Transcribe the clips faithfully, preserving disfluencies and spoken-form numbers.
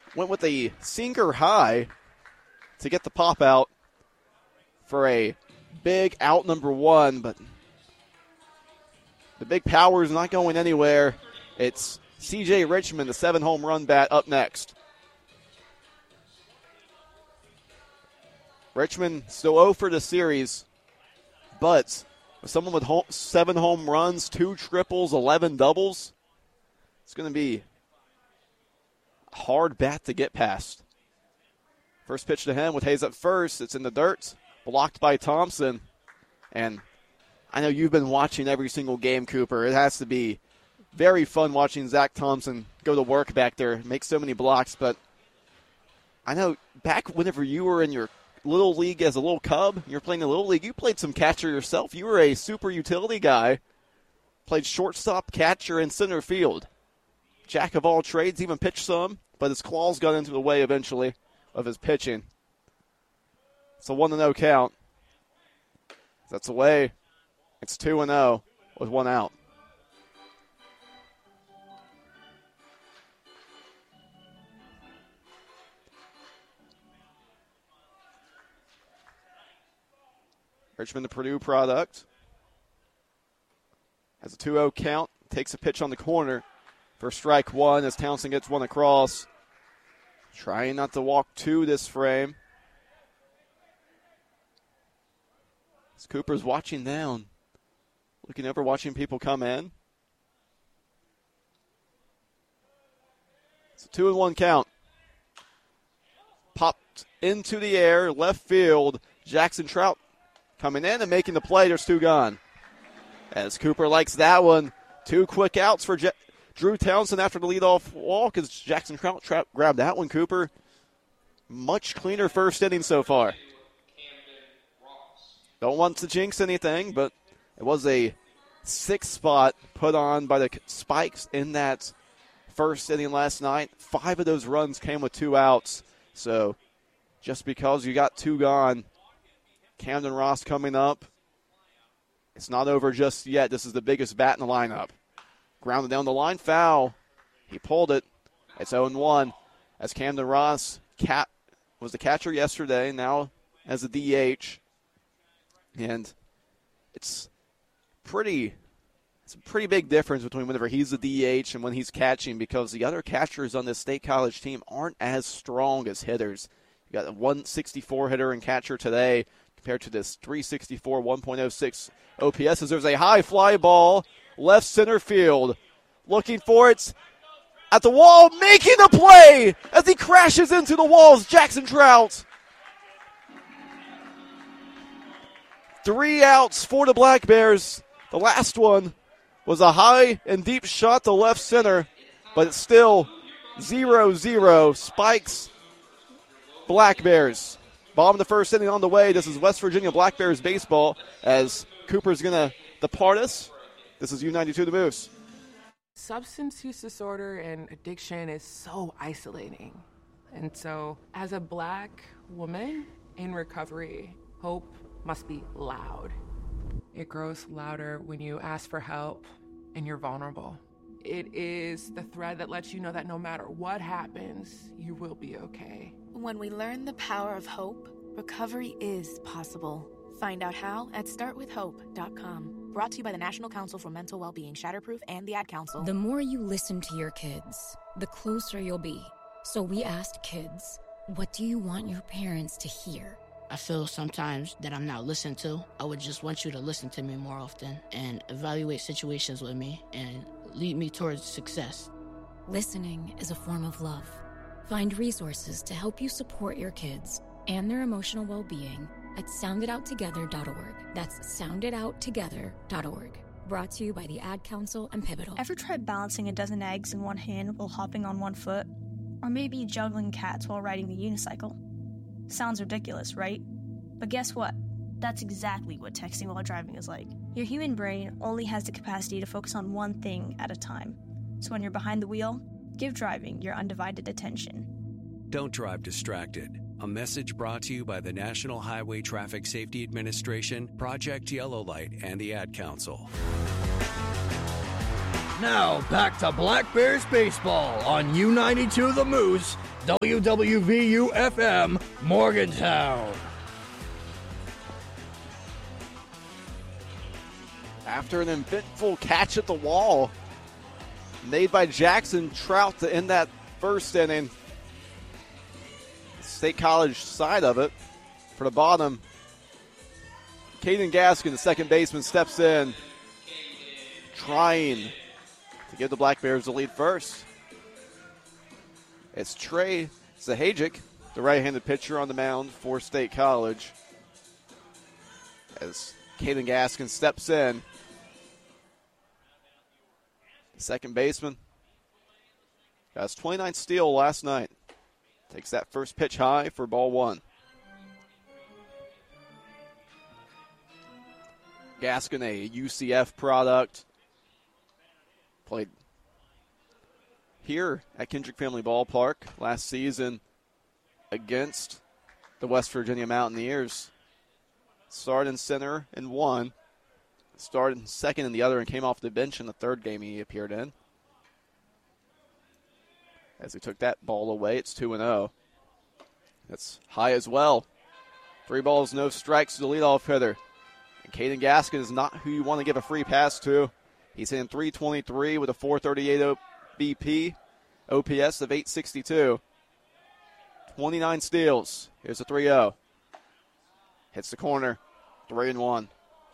went with a sinker high to get the pop out for a big out number one, but the big power is not going anywhere. It's C J Richmond, the seven home run bat, up next. Richmond still oh for the series, but with someone with home, seven home runs, two triples, eleven doubles, it's going to be a hard bat to get past. First pitch to him with Hayes at first. It's in the dirt, blocked by Thompson. And I know you've been watching every single game, Cooper. It has to be very fun watching Zach Thompson go to work back there, make so many blocks. But I know back whenever you were in your little league as a little cub, you were playing the little league, you played some catcher yourself. You were a super utility guy, played shortstop, catcher, and center field. Jack of all trades, even pitched some, but his claws got into the way eventually of his pitching. It's a one and oh count. That's away. It's two and oh with one out. Richmond, the Purdue product, has a two oh count, takes a pitch on the corner for strike one as Townsend gets one across. Trying not to walk two this frame. As Cooper's watching down, looking over, watching people come in. It's a two and one count. Popped into the air, left field. Jackson Trout coming in and making the play. There's two gone. As Cooper likes that one. Two quick outs for Je- Drew Townsend after the leadoff walk as Jackson Trout tra- grabbed that one. Cooper, much cleaner first inning so far. Don't want to jinx anything, but it was a sixth spot put on by the Spikes in that first inning last night. Five of those runs came with two outs. So just because you got two gone, Camden Ross coming up. It's not over just yet. This is the biggest bat in the lineup. Grounded down the line, foul. He pulled it. It's oh and one as Camden Ross cat, was the catcher yesterday, now as a D H. And it's pretty, it's a pretty big difference between whenever he's the D H and when he's catching, because the other catchers on this State College team aren't as strong as hitters. You got a one sixty-four hitter and catcher today compared to this three sixty-four, one point oh six O P S. As there's a high fly ball, left center field. Looking for it at the wall, making the play as he crashes into the walls. Jackson Trout. Three outs for the Black Bears. The last one was a high and deep shot to left center, but it's still zero zero. Spikes, Black Bears. Bottom of the first inning on the way. This is West Virginia Black Bears baseball as Cooper's going to depart us. This is U ninety-two The Moose. Substance use disorder and addiction is so isolating. And so as a Black woman in recovery, hope must be loud. It grows louder when you ask for help and you're vulnerable. It is the thread that lets you know that no matter what happens, you will be okay. When we learn the power of hope, recovery is possible. Find out how at start with hope dot com. Brought to you by the National Council for Mental Wellbeing, Shatterproof, and the Ad Council. The more you listen to your kids, the closer you'll be. So we asked kids, what do you want your parents to hear? I feel sometimes that I'm not listened to. I would just want you to listen to me more often and evaluate situations with me and lead me towards success. Listening is a form of love. Find resources to help you support your kids and their emotional well-being at sound it out together dot org. That's sound it out together dot org. Brought to you by the Ad Council and Pivotal. Ever tried balancing a dozen eggs in one hand while hopping on one foot? Or maybe juggling cats while riding the unicycle? Sounds ridiculous, right? But guess what? That's exactly what texting while driving is like. Your human brain only has the capacity to focus on one thing at a time. So when you're behind the wheel, give driving your undivided attention. Don't drive distracted. A message brought to you by the National Highway Traffic Safety Administration, Project Yellow Light, and the Ad Council. Now back to Black Bears baseball on U ninety-two The Moose, W W V U F M, Morgantown. After an eventful catch at the wall made by Jackson Trout to end that first inning, State College side of it for the bottom. Caden Gaskin, the second baseman, steps in, trying to give the Black Bears the lead first. It's Trey Zahajic, the right-handed pitcher on the mound for State College, as Caden Gaskin steps in. Second baseman got his twenty-ninth steal last night. Takes that first pitch high for ball one. Gaskin, a U C F product, played here at Kendrick Family Ballpark last season against the West Virginia Mountaineers. Started in center in one, started in second in the other, and came off the bench in the third game he appeared in. As he took that ball away, it's two and oh. That's high as well. Three balls, no strikes to the leadoff hitter. And Caden Gaskin is not who you want to give a free pass to. He's hitting three twenty-three with a four thirty-eight O B P, O P S of eight sixty-two. twenty-nine steals. Here's a three oh. Hits the corner, three and one.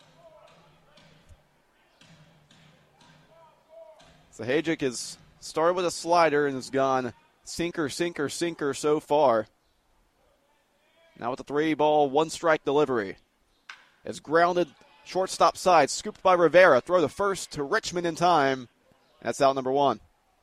Zahajic has started with a slider and has gone sinker, sinker, sinker so far. Now with the three ball, one strike delivery. It's grounded shortstop side, scooped by Rivera. Throw the first to Richmond in time. That's out number one.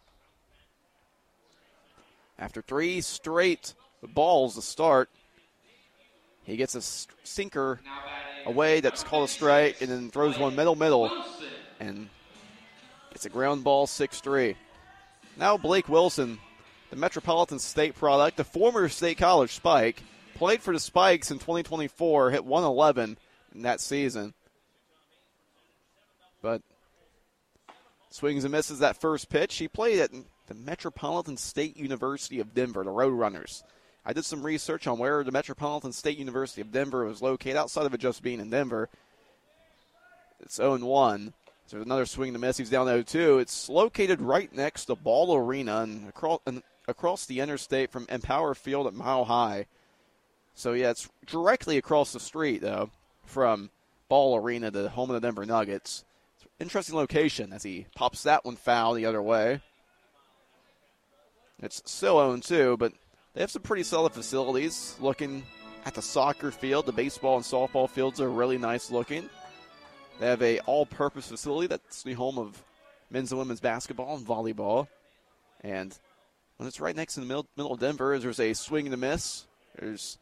After three straight balls to start, he gets a sinker away that's called a strike, and then throws one middle middle, and it's a ground ball, six three. Now Blake Wilson, the Metropolitan State product, the former State College Spike, played for the Spikes in twenty twenty-four, hit one eleven in that season. But swings and misses that first pitch. He played at the Metropolitan State University of Denver, the Roadrunners. I did some research on where the Metropolitan State University of Denver was located, outside of it just being in Denver. It's oh and one. So there's another swing to miss. He's down oh two. It's located right next to Ball Arena and across, and across the interstate from Empower Field at Mile High. So, yeah, it's directly across the street, though, from Ball Arena, the home of the Denver Nuggets. It's an interesting location as he pops that one foul the other way. It's still oh and two, but they have some pretty solid facilities. Looking at the soccer field, the baseball and softball fields are really nice looking. They have a all-purpose facility that's the home of men's and women's basketball and volleyball. And when it's right next to the middle, middle of Denver, there's a swing and a miss. There's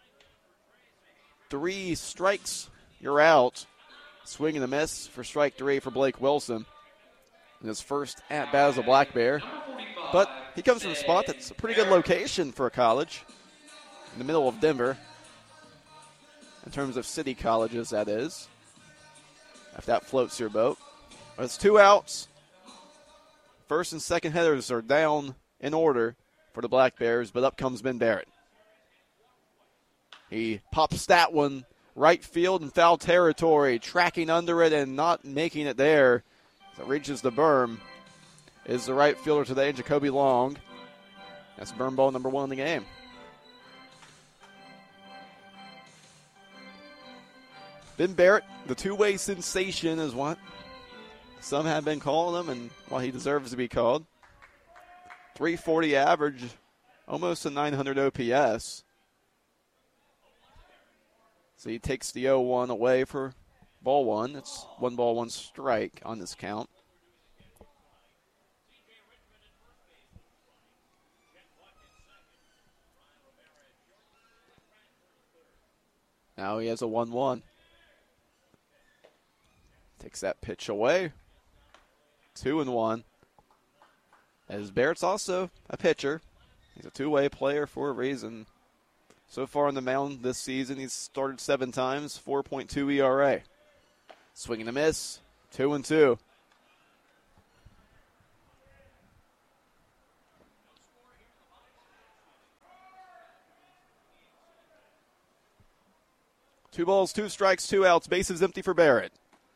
three strikes. You're out. Swing and a miss for strike three for Blake Wilson. And his first at-bat as a Black Bear. But he comes from a spot that's a pretty good location for a college. In the middle of Denver. In terms of city colleges, that is. If that floats your boat. But it's two outs. First and second hitters are down in order for the Black Bears, but up comes Ben Barrett. He pops that one right field in foul territory, tracking under it and not making it there. As it reaches the berm is the right fielder today, Jacoby Long. That's berm ball number one in the game. Ben Barrett, the two-way sensation, is what some have been calling him, and well, he deserves to be called. three forty average, almost a nine hundred O P S. So he takes the oh one away for ball one. It's one ball, one strike on this count. Now he has a one one. Takes that pitch away. Two and one. As Barrett's also a pitcher. He's a two-way player for a reason. So far on the mound this season, he's started seven times, four point two E R A. Swing and a miss, two and two. Two balls, two strikes, two outs. Bases empty for Barrett.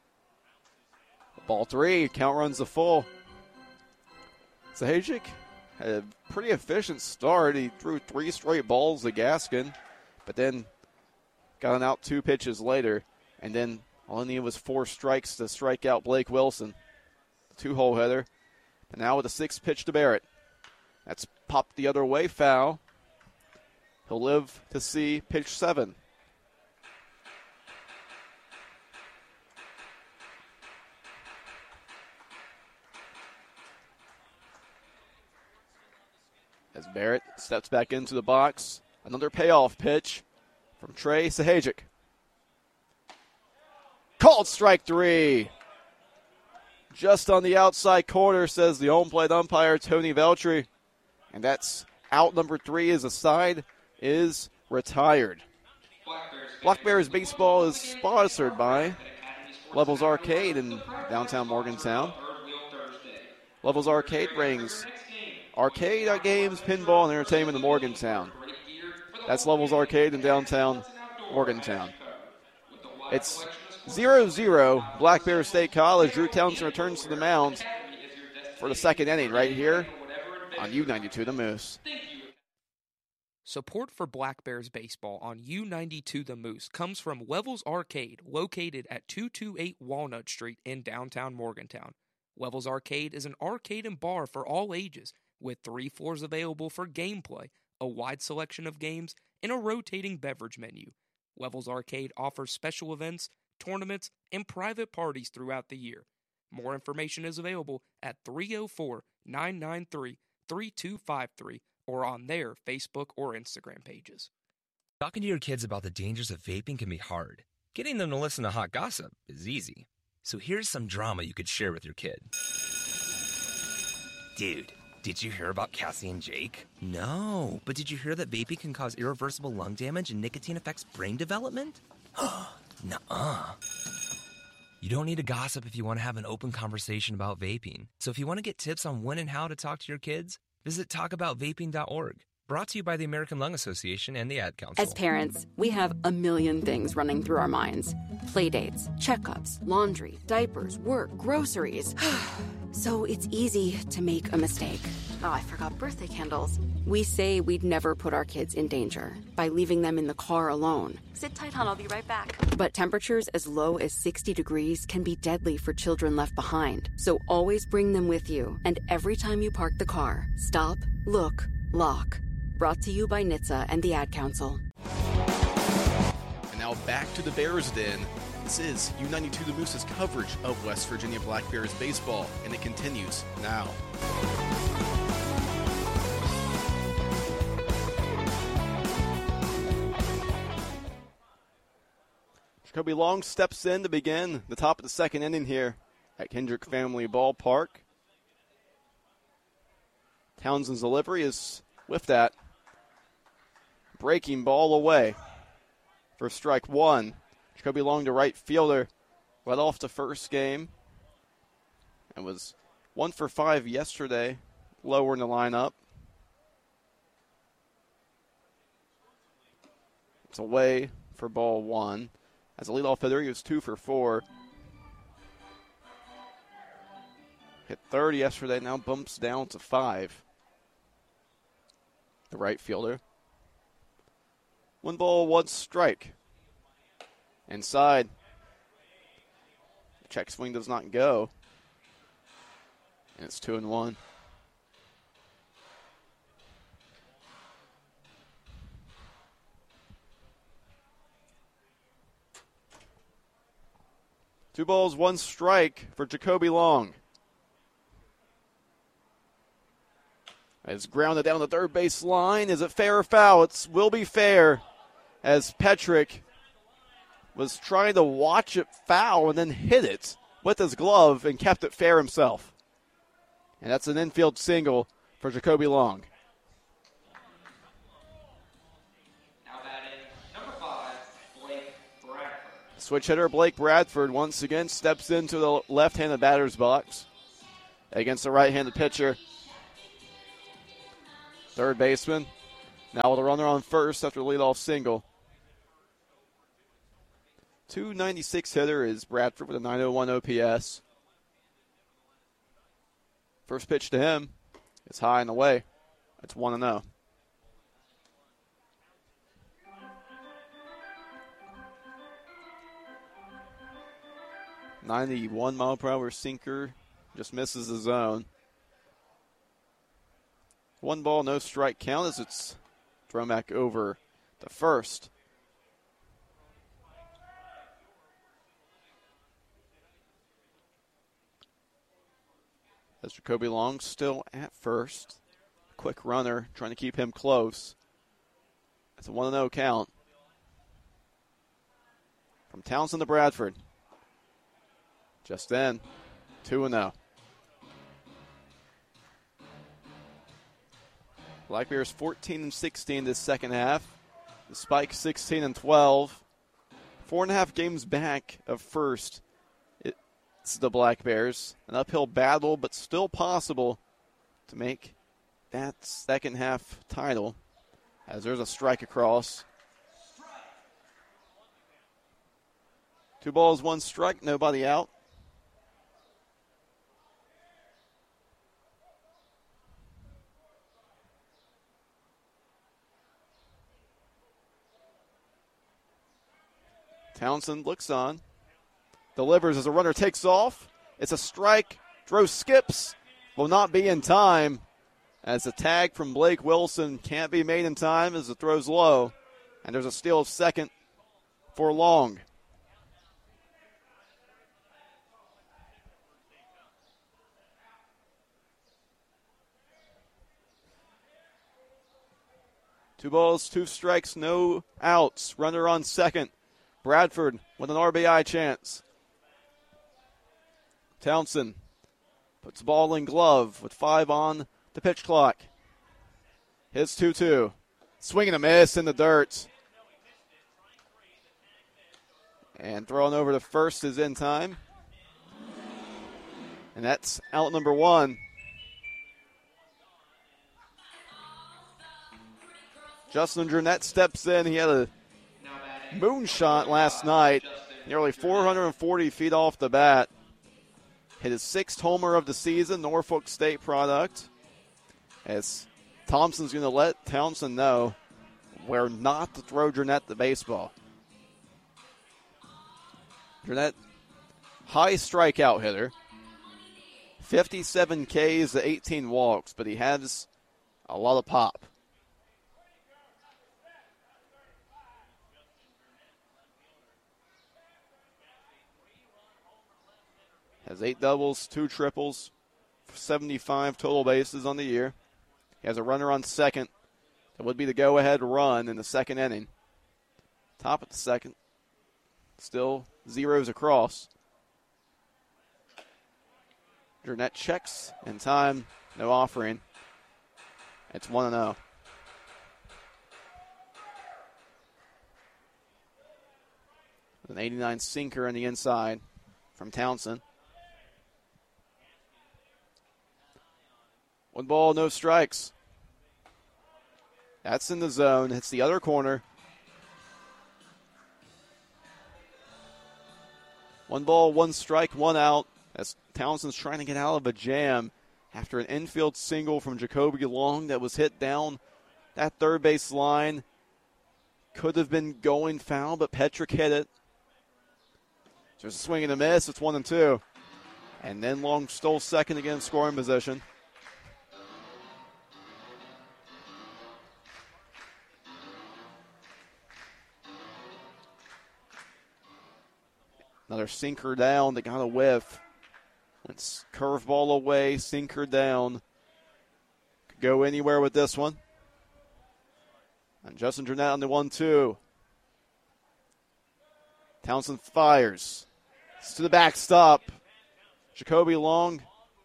Ball three. Count runs the full. Zahajic had a pretty efficient start. He threw three straight balls to Gaskin, but then got an out two pitches later, and then all he needed was four strikes to strike out Blake Wilson. Two-hole header. And now with a sixth pitch to Barrett. That's popped the other way, foul. He'll live to see pitch seven. As Barrett steps back into the box, another payoff pitch from Trey Zahajic. Called strike three. Just on the outside corner, says the home plate umpire, Tony Veltri. And that's out number three as the side is retired. Black Bears Baseball is sponsored by Levels Arcade in downtown Morgantown. Levels Arcade brings arcade games, pinball, and entertainment in Morgantown. That's Levels Arcade in downtown Morgantown. It's zero zero Black Bear State College. Drew Townsend returns to the mound for the second inning right here on U ninety-two The Moose. Support for Black Bears Baseball on U ninety-two The Moose comes from Levels Arcade, located at two twenty-eight Walnut Street in downtown Morgantown. Levels Arcade is an arcade and bar for all ages, with three floors available for gameplay, a wide selection of games, and a rotating beverage menu. Levels Arcade offers special events, tournaments, and private parties throughout the year. More information is available at three oh four, nine nine three, three two five three or on their Facebook or Instagram pages. Talking to your kids about the dangers of vaping can be hard. Getting them to listen to hot gossip is easy. So here's some drama you could share with your kid. Dude, did you hear about Cassie and Jake? No, but did you hear that vaping can cause irreversible lung damage and nicotine affects brain development? Nuh-uh. You don't need to gossip if you want to have an open conversation about vaping. So if you want to get tips on when and how to talk to your kids, visit talk about vaping dot org. Brought to you by the American Lung Association and the Ad Council. As parents, we have a million things running through our minds. Playdates, checkups, laundry, diapers, work, groceries. So it's easy to make a mistake. Oh, I forgot birthday candles. We say we'd never put our kids in danger by leaving them in the car alone. Sit tight, hon. I'll be right back. But temperatures as low as sixty degrees can be deadly for children left behind. So always bring them with you. And every time you park the car, stop, look, lock. Brought to you by N H T S A and the Ad Council. And now back to the Bears Den. This is U ninety-two The Moose's coverage of West Virginia Black Bears baseball, and it continues now. Jacoby Long steps in to begin the top of the second inning here at Kendrick Family Ballpark. Townsend's delivery is with that. Breaking ball away for strike one. Jacoby Long, the right fielder, led off the first game and was one for five yesterday, lower in the lineup. It's away for ball one. As a leadoff hitter, he was two for four. Hit third yesterday, now bumps down to five. The right fielder. One ball, one strike. Inside. Check swing does not go. And it's two and one. Two balls, one strike for Jacoby Long. It's grounded down the third base line. Is it fair or foul? It will be fair, as Petrick was trying to watch it foul and then hit it with his glove and kept it fair himself. And that's an infield single for Jacoby Long. Now batting number five, Blake Bradford. Switch hitter Blake Bradford once again steps into the left-handed batter's box against the right-handed pitcher. Third baseman, now with a runner on first after the leadoff single. two ninety-six hitter is Bradford with a nine oh one O P S. First pitch to him. It's high and away. It's one and oh. ninety-one mile per hour sinker. Just misses the zone. One ball, no strike count as it's thrown back over to first. As Jacoby Long still at first. Quick runner, trying to keep him close. It's a one and oh count. From Townsend to Bradford. Just then, two and oh. Black Bears fourteen and sixteen this second half. The Spikes sixteen and twelve. Four and a half games back of first. It's the Black Bears. An uphill battle, but still possible to make that second half title. As there's a strike across. Two balls, one strike, nobody out. Townsend looks on. Delivers as a runner takes off. It's a strike. Throw skips. Will not be in time. As the tag from Blake Wilson can't be made in time as the throw's low. And there's a steal of second for Long. Two balls, two strikes, no outs. Runner on second. Bradford with an R B I chance. Townsend puts the ball in glove with five on the pitch clock. Hits two two. Swing and a miss in the dirt. And throwing over to first is in time. And that's out number one. Justin Durnett steps in. He had a moonshot last night, nearly four hundred forty feet off the bat. Hit his sixth homer of the season, Norfolk State product. As Thompson's going to let Townsend know where not to throw Durnett the baseball. Durnett, high strikeout hitter. fifty-seven Ks to eighteen walks, but he has a lot of pop. Has eight doubles, two triples, seventy-five total bases on the year. He has a runner on second. That would be the go-ahead run in the second inning. Top of the second. Still zeros across. Durnett checks in time. No offering. It's one and oh. An eighty-nine sinker on the inside from Townsend. One ball, no strikes. That's in the zone. It's the other corner. One ball, one strike, one out. As Townsend's trying to get out of a jam after an infield single from Jacoby Long that was hit down that third base line. Could have been going foul, but Petrick hit it. There's a swing and a miss. It's one and two. And then Long stole second again, scoring position. Another sinker down that got a whiff. It's curveball away, sinker down. Could go anywhere with this one. And Justin Durnett on the one two. Townsend fires. It's to the backstop. Jacoby Long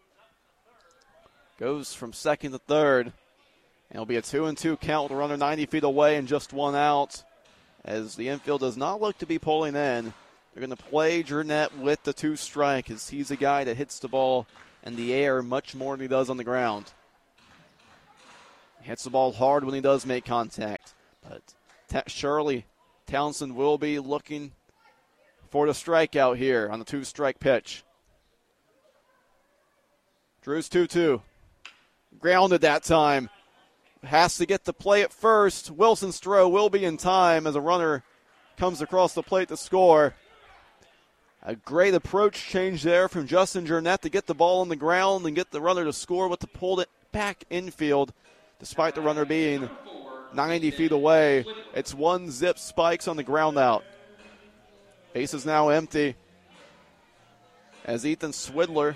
goes from second to third. And it'll be a two and two count with a runner ninety feet away and just one out. As the infield does not look to be pulling in. They're going to play Durnett with the two strike as he's a guy that hits the ball in the air much more than he does on the ground. He hits the ball hard when he does make contact. But t- surely Townsend will be looking for the strikeout here on the two-strike pitch. Drew's two two. Grounded that time. Has to get the play at first. Wilson Stroh will be in time as a runner comes across the plate to score. A great approach change there from Justin Jurnett to get the ball on the ground and get the runner to score with the pulled it back infield. Despite the runner being ninety feet away, it's one zip Spikes on the ground out. Base is now empty as Ethan Swidler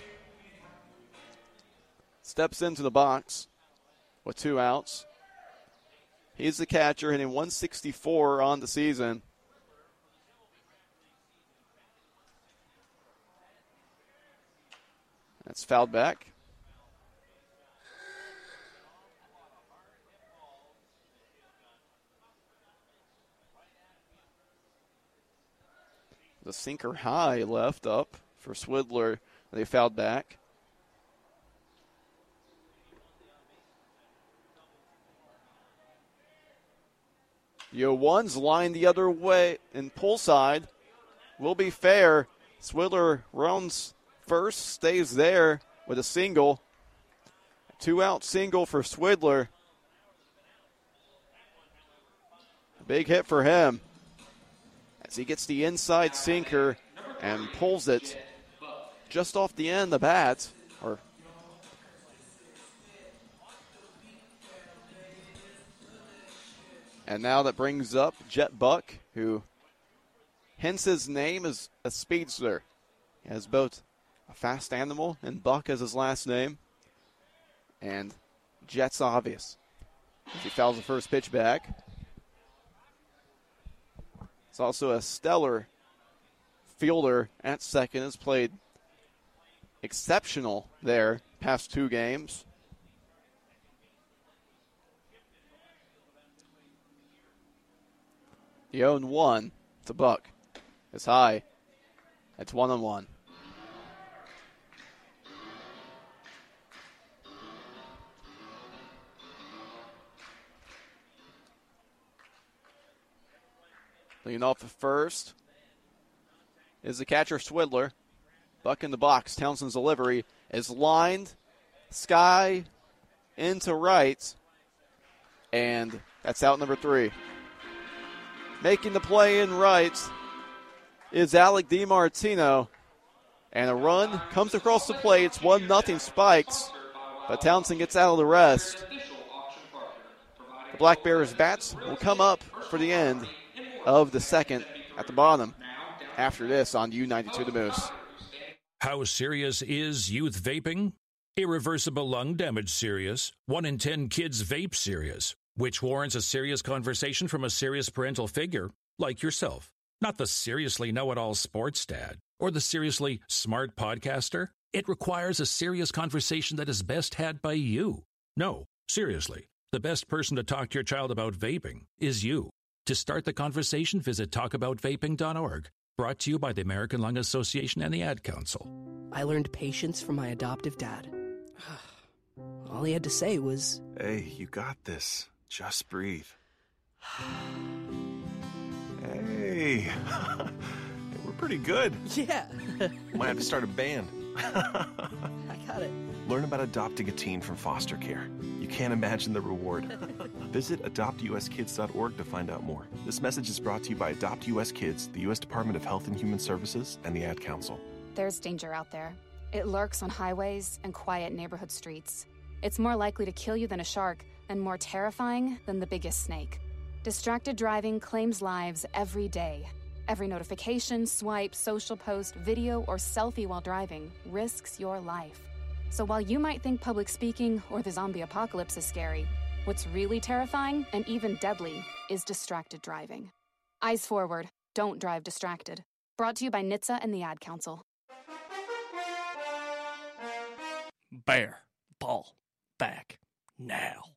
steps into the box with two outs. He's the catcher, hitting one sixty-four on the season. That's fouled back. The sinker high left up for Swidler. They fouled back. The oh one's lined the other way and pull side will be fair. Swidler runs first, stays there with a single. Two out single for Swidler. A big hit for him as he gets the inside sinker and pulls it just off the end of the bat. Or And now that brings up Jet Buck, who hence his name is a speedster. He has both a fast animal and Buck as his last name. And Jet's obvious as he fouls the first pitch back. It's also a stellar fielder at second. Has played exceptional there past two games. The oh and one to Buck. It's high. It's one and one. Leading off the first is the catcher Swidler. Buck in the box. Townsend's delivery is lined. Sky into right. And that's out number three. Making the play in right is Alec DiMartino. And a run comes across the plate. It's one nothing Spikes. But Townsend gets out of the rest. The Black Bears bats will come up for the end of the second at the bottom after this on U ninety-two The Moose. How serious is youth vaping? Irreversible lung damage serious. One in ten kids vape serious, which warrants a serious conversation from a serious parental figure like yourself. Not the seriously know-it-all sports dad or the seriously smart podcaster. It requires a serious conversation that is best had by you. No, seriously, the best person to talk to your child about vaping is you. To start the conversation, visit talk about vaping dot org. Brought to you by the American Lung Association and the Ad Council. I learned patience from my adoptive dad. All he had to say was, "Hey, you got this. Just breathe." Hey, we're pretty good. Yeah. Might have to start a band. I got it. Learn about adopting a teen from foster care. You can't imagine the reward. Visit adopt u s kids dot org to find out more. This message is brought to you by Adopt U S Kids, the U S Department of Health and Human Services, and the Ad Council. There's danger out there. It lurks on highways and quiet neighborhood streets. It's more likely to kill you than a shark, and more terrifying than the biggest snake. Distracted driving claims lives every day. Every notification, swipe, social post, video, or selfie while driving risks your life. So while you might think public speaking or the zombie apocalypse is scary, what's really terrifying and even deadly is distracted driving. Eyes forward. Don't drive distracted. Brought to you by N H T S A and the Ad Council. Bear ball back now.